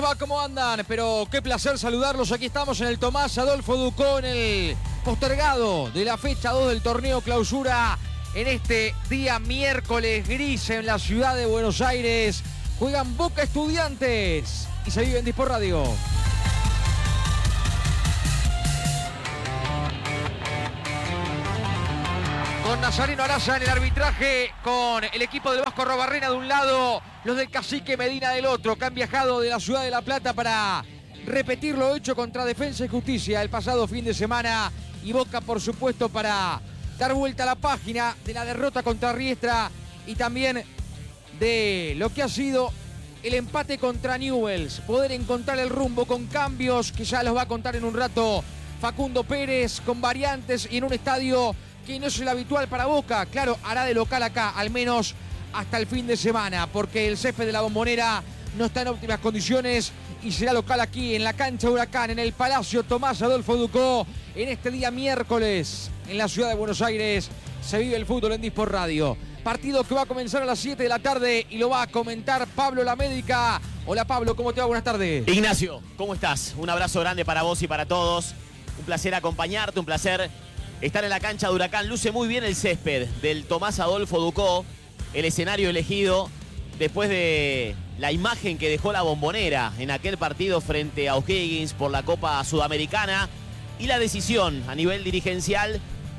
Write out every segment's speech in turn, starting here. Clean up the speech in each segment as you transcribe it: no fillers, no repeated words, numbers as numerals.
les va? ¿Cómo andan? Pero qué placer saludarlos. Aquí estamos en el Tomás Adolfo Ducó, en el postergado de la fecha 2 del torneo clausura. En este día miércoles gris en la ciudad de Buenos Aires. Juegan Boca Estudiantes y se vive en Disport Radio. Con Nazareno Araza en el arbitraje, con el equipo del Vasco Arrobarrena de un lado, los del Cacique Medina del otro, que han viajado de la ciudad de La Plata para repetir lo hecho contra Defensa y Justicia el pasado fin de semana. Y Boca, por supuesto, para dar vuelta a la página de la derrota contra Riestra y también de lo que ha sido el empate contra Newell's. Poder encontrar el rumbo con cambios que ya los va a contar en un rato Facundo Pérez, con variantes y en un estadio que no es el habitual para Boca. Claro, hará de local acá, al menos hasta el fin de semana, porque el césped de la Bombonera no está en óptimas condiciones y será local aquí en la cancha Huracán, en el Palacio Tomás Adolfo Ducó, en este día miércoles, en la ciudad de Buenos Aires. Se vive el fútbol en Disport Radio. Partido que va a comenzar a las 7 de la tarde y lo va a comentar Pablo Lamédica. Hola Pablo, ¿cómo te va? Buenas tardes. Ignacio, ¿cómo estás? Un abrazo grande para vos y para todos. Un placer acompañarte, un placer estar en la cancha de Huracán. Luce muy bien el césped del Tomás Adolfo Ducó, el escenario elegido después de la imagen que dejó la Bombonera en aquel partido frente a O'Higgins por la Copa Sudamericana y la decisión a nivel dirigencial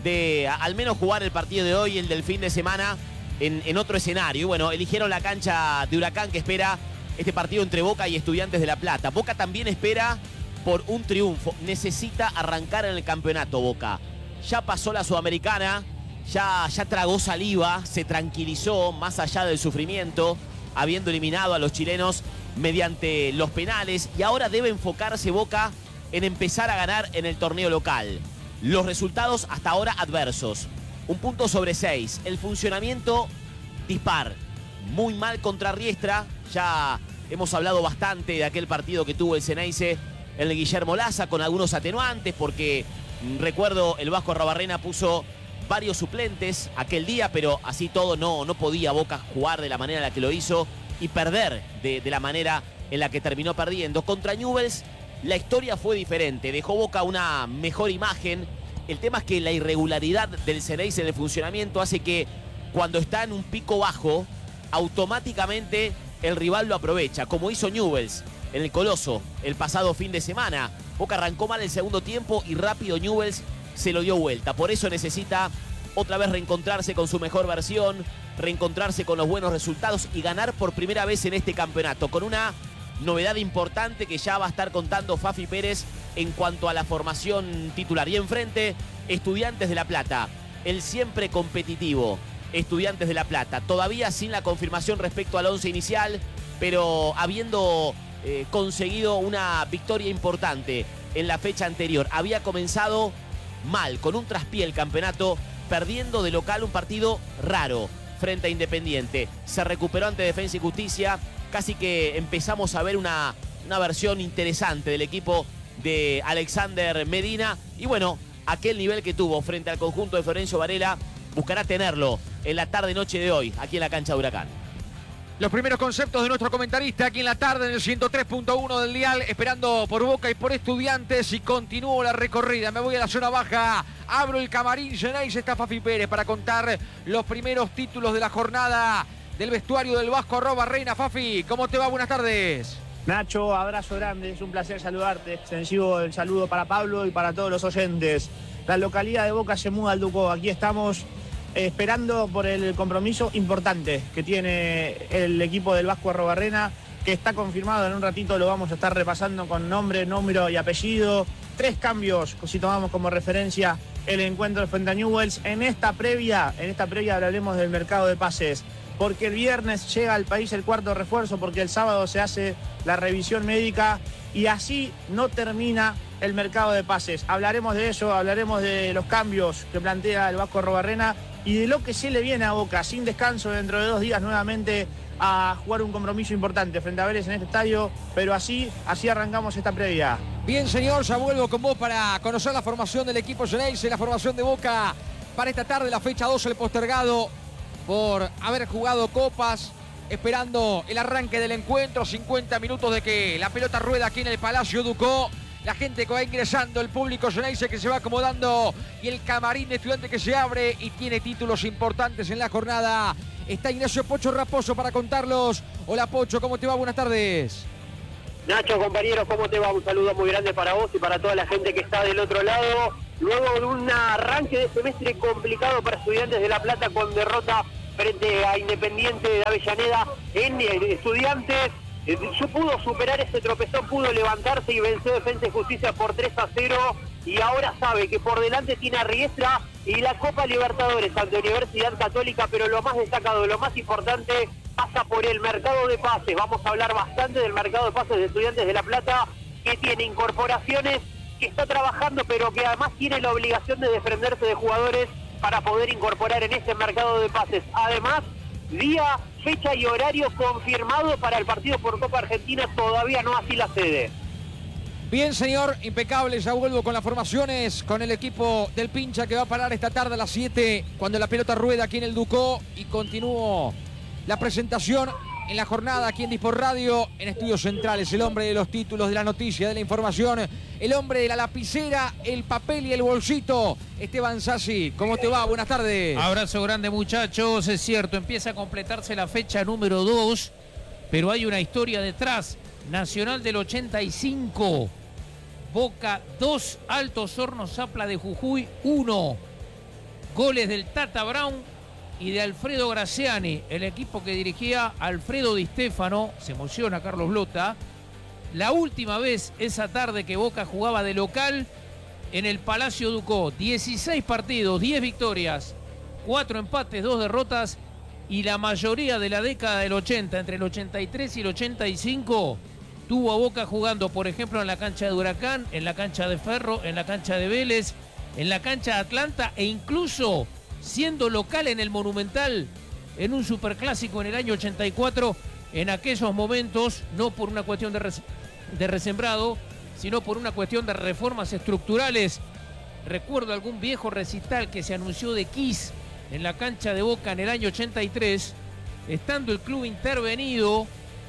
de al menos jugar el partido de hoy, el del fin de semana, en otro escenario. Y bueno, eligieron la cancha de Huracán, que espera este partido entre Boca y Estudiantes de La Plata. Boca también espera por un triunfo. Necesita arrancar en el campeonato Boca. Ya pasó la Sudamericana, ya tragó saliva, se tranquilizó más allá del sufrimiento, habiendo eliminado a los chilenos mediante los penales, y ahora debe enfocarse Boca en empezar a ganar en el torneo local. Los resultados hasta ahora adversos. 1 punto sobre 6. El funcionamiento dispar. Muy mal contra Riestra. Ya hemos hablado bastante de aquel partido que tuvo el Ceneice en el Guillermo Laza, con algunos atenuantes, porque recuerdo el Vasco Arrobarrena puso varios suplentes aquel día, pero así todo no podía Boca jugar de la manera en la que lo hizo y perder de la manera en la que terminó perdiendo. Contra Newell's la historia fue diferente, dejó Boca una mejor imagen. El tema es que la irregularidad del Ceneice en el funcionamiento hace que cuando está en un pico bajo, automáticamente el rival lo aprovecha, como hizo Newell's en el Coloso el pasado fin de semana. Boca arrancó mal el segundo tiempo y rápido Newell's se lo dio vuelta. Por eso necesita otra vez reencontrarse con su mejor versión, reencontrarse con los buenos resultados y ganar por primera vez en este campeonato, con una novedad importante que ya va a estar contando Fafi Pérez en cuanto a la formación titular. Y enfrente, Estudiantes de La Plata, el siempre competitivo Estudiantes de La Plata, todavía sin la confirmación respecto al 11 inicial, pero habiendo conseguido una victoria importante en la fecha anterior. Había comenzado mal, con un traspié el campeonato, perdiendo de local un partido raro frente a Independiente. Se recuperó ante Defensa y Justicia. Casi que empezamos a ver una versión interesante del equipo de Alexander Medina. Y bueno, aquel nivel que tuvo frente al conjunto de Florencio Varela buscará tenerlo en la tarde-noche de hoy, aquí en la cancha de Huracán. Los primeros conceptos de nuestro comentarista aquí en la tarde en el 103.1 del dial, esperando por Boca y por Estudiantes, y continúo la recorrida. Me voy a la zona baja, abro el camarín Ceneice, está Fafi Pérez para contar los primeros títulos de la jornada del vestuario del Vasco Arrobarrena. Fafi, ¿cómo te va? Buenas tardes. Nacho, abrazo grande, es un placer saludarte. Extensivo el saludo para Pablo y para todos los oyentes. La localidad de Boca se muda al Ducó. Aquí estamos esperando por el compromiso importante que tiene el equipo del Vasco Arrobarrena, que está confirmado. En un ratito lo vamos a estar repasando con nombre, número y apellido. 3 cambios, si tomamos como referencia el encuentro frente a Newell's. En esta previa hablaremos del mercado de pases, porque el viernes llega al país el 4.º refuerzo, porque el sábado se hace la revisión médica y así no termina el mercado de pases. Hablaremos de eso, hablaremos de los cambios que plantea el Vasco Arrobarrena y de lo que se le viene a Boca, sin descanso dentro de 2 días nuevamente a jugar un compromiso importante frente a Vélez en este estadio, pero así arrancamos esta previa. Bien, señor, ya vuelvo con vos para conocer la formación del equipo Ceneice, la formación de Boca para esta tarde, la fecha 2, el postergado por haber jugado copas, esperando el arranque del encuentro. 50 minutos de que la pelota rueda aquí en el Palacio Ducó. La gente que va ingresando, el público Geneise que se va acomodando y el camarín de Estudiantes que se abre y tiene títulos importantes en la jornada. Está Ignacio Pocho Raposo para contarlos. Hola Pocho, ¿cómo te va? Buenas tardes. Nacho, compañeros, ¿cómo te va? Un saludo muy grande para vos y para toda la gente que está del otro lado. Luego de un arranque de semestre complicado para Estudiantes de La Plata con derrota frente a Independiente de Avellaneda en Estudiantes, pudo superar ese tropezón, pudo levantarse y venció Defensa y Justicia por 3-0 y ahora sabe que por delante tiene a Riestra y la Copa Libertadores ante Universidad Católica, pero lo más destacado, lo más importante pasa por el mercado de pases. Vamos a hablar bastante del mercado de pases de Estudiantes de La Plata, que tiene incorporaciones, que está trabajando, pero que además tiene la obligación de desprenderse de jugadores para poder incorporar en ese mercado de pases. Además, día, fecha y horario confirmado para el partido por Copa Argentina, todavía no así la sede. Bien, señor, impecable. Ya vuelvo con las formaciones, con el equipo del Pincha que va a parar esta tarde a las 7 cuando la pelota rueda aquí en el Ducó, y continúo la presentación en la jornada aquí en Disport Radio, en Estudios Centrales. El hombre de los títulos, de la noticia, de la información, el hombre de la lapicera, el papel y el bolsito, Esteban Sassi. ¿Cómo te va? Buenas tardes. Abrazo grande, muchachos. Es cierto, empieza a completarse la fecha número 2, pero hay una historia detrás. Nacional del 85, Boca 2, Altos Hornos Zapla de Jujuy 1. Goles del Tata Brown y de Alfredo Graciani, el equipo que dirigía Alfredo Di Stéfano. Se emociona Carlos Blota. La última vez esa tarde que Boca jugaba de local en el Palacio Ducó. 16 partidos, 10 victorias, 4 empates, 2 derrotas, y la mayoría de la década del 80, entre el 83 y el 85, tuvo a Boca jugando, por ejemplo, en la cancha de Huracán, en la cancha de Ferro, en la cancha de Vélez, en la cancha de Atlanta, e incluso siendo local en el Monumental en un superclásico en el año 84. En aquellos momentos, no por una cuestión de resembrado, sino por una cuestión de reformas estructurales. Recuerdo algún viejo recital que se anunció de Kiss en la cancha de Boca en el año 83, estando el club intervenido.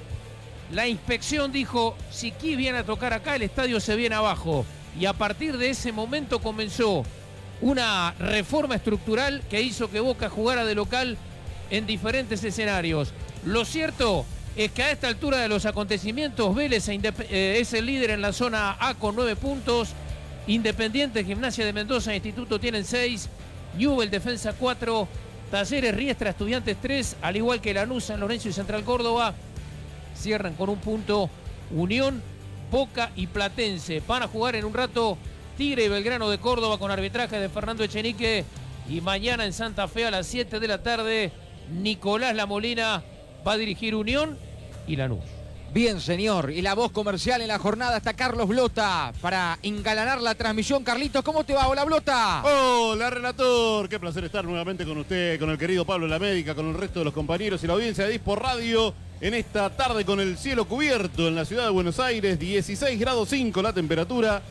La inspección dijo: si Kiss viene a tocar acá, el estadio se viene abajo. Y a partir de ese momento comenzó una reforma estructural que hizo que Boca jugara de local en diferentes escenarios. Lo cierto es que a esta altura de los acontecimientos, Vélez es el líder en la zona A con 9 puntos. Independiente, Gimnasia de Mendoza e Instituto tienen 6. Newell, Defensa 4. Talleres, Riestra, Estudiantes 3. Al igual que Lanús, San Lorenzo y Central Córdoba. Cierran con un punto Unión, Boca y Platense. Van a jugar en un rato Tigre y Belgrano de Córdoba con arbitraje de Fernando Echenique. Y mañana en Santa Fe a las 7 de la tarde, Nicolás Lamolina va a dirigir Unión y Lanús. Bien, señor. Y la voz comercial en la jornada está Carlos Blota para engalanar la transmisión. Carlitos, ¿cómo te va? Hola, Blota. Hola, relator. Qué placer estar nuevamente con usted, con el querido Pablo La Médica, con el resto de los compañeros y la audiencia de Disport Radio en esta tarde con el cielo cubierto en la ciudad de Buenos Aires. 16 grados 5 la temperatura,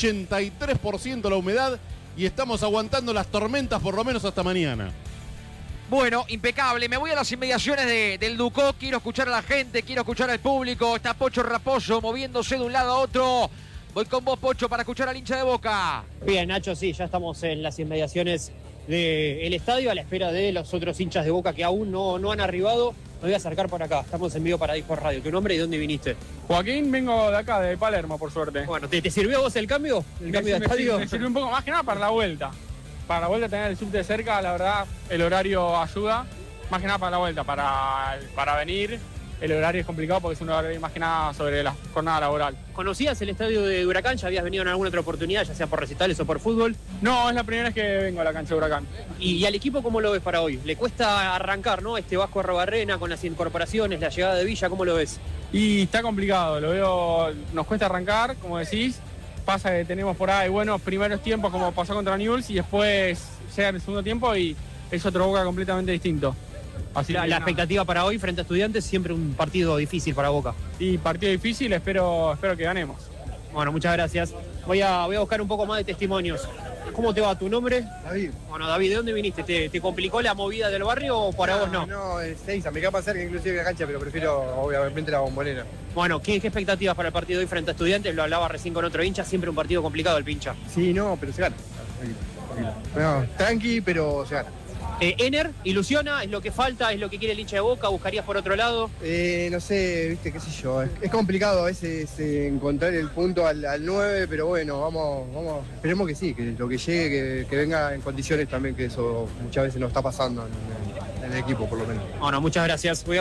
83% la humedad y estamos aguantando las tormentas por lo menos hasta mañana. Bueno, impecable. Me voy a las inmediaciones del Ducó. Quiero escuchar a la gente, quiero escuchar al público. Está Pocho Raposo moviéndose de un lado a otro. Voy con vos, Pocho, para escuchar al hincha de Boca. Bien, Nacho, sí, ya estamos en las inmediaciones del estadio a la espera de los otros hinchas de Boca que aún no han arribado. Me voy a acercar por acá. Estamos en vivo para Disport Radio. ¿Tu nombre y dónde viniste? Joaquín, vengo de acá, de Palermo, por suerte. Bueno, ¿te sirvió a vos el cambio? ¿El cambio de estadio? Me sirvió un poco más que nada para la vuelta. Para la vuelta, tener el subte cerca, la verdad, el horario ayuda. Más que nada para la vuelta, para venir. El horario es complicado porque es un horario más que nada sobre la jornada laboral. ¿Conocías el estadio de Huracán? ¿Ya habías venido en alguna otra oportunidad, ya sea por recitales o por fútbol? No, es la primera vez que vengo a la cancha de Huracán. ¿Y al equipo cómo lo ves para hoy? Le cuesta arrancar, ¿no? Vasco Arrobarrena con las incorporaciones, la llegada de Villa, ¿cómo lo ves? Y está complicado, lo veo, nos cuesta arrancar, como decís. Pasa que tenemos por ahí buenos primeros tiempos como pasó contra Newell's y después llega el segundo tiempo y es otro Boca completamente distinto. Así la expectativa para hoy frente a Estudiantes, siempre un partido difícil para Boca. Y partido difícil, espero que ganemos. Bueno, muchas gracias. Voy a buscar un poco más de testimonios. ¿Cómo te va? ¿Tu nombre? David. Bueno, David, ¿de dónde viniste? ¿Te complicó la movida del barrio o para vos no? No, es Seiza, me queda más cerca inclusive la cancha, pero prefiero obviamente la Bombonera. Bueno, ¿qué expectativas para el partido de hoy frente a Estudiantes? Lo hablaba recién con otro hincha, siempre un partido complicado el pincha. Sí, no, pero se gana. No, tranqui, pero se gana. Ener, ¿ilusiona? ¿Es lo que falta? ¿Es lo que quiere el hincha de Boca? ¿Buscarías por otro lado? No sé, viste, qué sé yo. Es complicado a veces encontrar el punto al 9, pero bueno, vamos, esperemos que sí, que lo que llegue, que venga en condiciones también, que eso muchas veces no está pasando en el equipo, por lo menos. Bueno, muchas gracias.